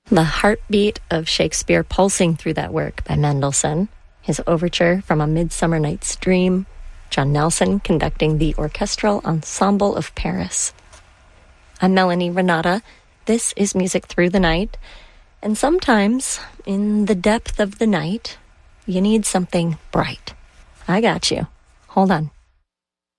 The heartbeat of Shakespeare pulsing through that work by Mendelssohn, his overture from A Midsummer Night's Dream, John Nelson conducting the Orchestral Ensemble of Paris. I'm Melanie Renata. This is Music Through the Night, and sometimes, in the depth of the night, you need something bright. I got you. Hold on.